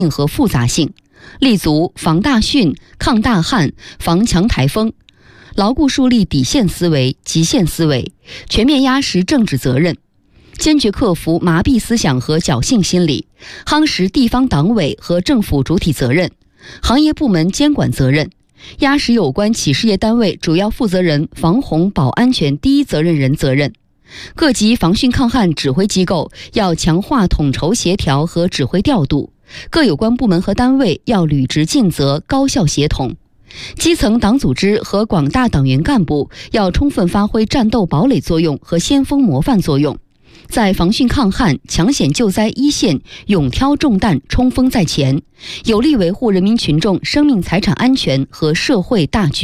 和复杂性，立足防大汛、抗大旱、防强台风，牢固树立底线思维、极限思维，全面压实政治责任，坚决克服麻痹思想和侥幸心理，夯实地方党委和政府主体责任、行业部门监管责任，压实有关企事业单位主要负责人防洪保安全第一责任人责任。各级防汛抗旱指挥机构要强化统筹协调和指挥调度，各有关部门和单位要履职尽责、高效协同。基层党组织和广大党员干部要充分发挥战斗堡垒作用和先锋模范作用，在防汛抗旱、抢险救灾一线勇挑重担、冲锋在前，有力维护人民群众生命财产安全和社会大局。